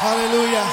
Aleluya.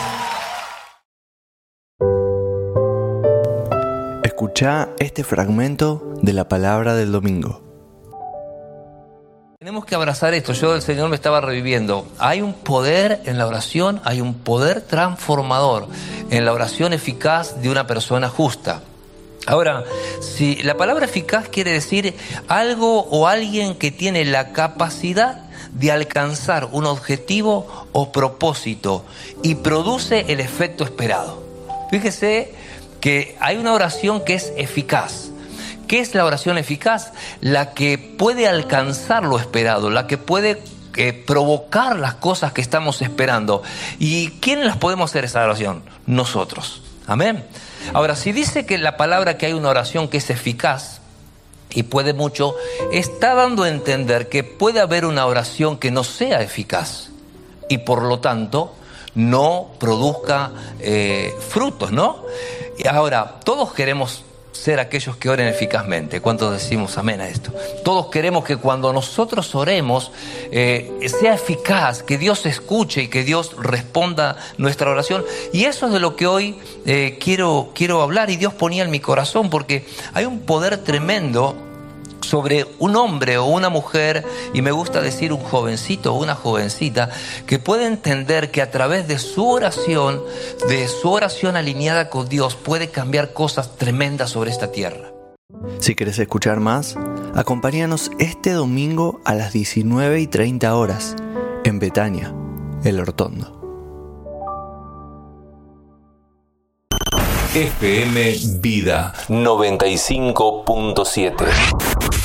Escucha este fragmento de la palabra del domingo. Tenemos que abrazar esto. El Señor me estaba reviviendo. Hay un poder en la oración, hay un poder transformador en la oración eficaz de una persona justa. Ahora, si la palabra eficaz quiere decir algo o alguien que tiene la capacidad de alcanzar un objetivo o propósito y produce el efecto esperado. Fíjese que hay una oración que es eficaz. ¿Qué es la oración eficaz? La que puede alcanzar lo esperado, la que puede provocar las cosas que estamos esperando. ¿Y quiénes las podemos hacer esa oración? Nosotros. Amén. Ahora, si dice que la palabra que hay una oración que es eficaz y puede mucho, está dando a entender que puede haber una oración que no sea eficaz y por lo tanto no produzca frutos, ¿no? Y ahora, todos queremos ser aquellos que oren eficazmente. ¿Cuántos decimos amén a esto? Todos queremos que cuando nosotros oremos sea eficaz, que Dios escuche y que Dios responda nuestra oración. Y eso es de lo que hoy quiero hablar, y Dios ponía en mi corazón, porque hay un poder tremendo sobre un hombre o una mujer, y me gusta decir un jovencito o una jovencita, que puede entender que a través de su oración alineada con Dios, puede cambiar cosas tremendas sobre esta tierra. Si querés escuchar más, acompáñanos este domingo a las 19:30 horas en Betania, El Hortondo. FM Vida 95.7.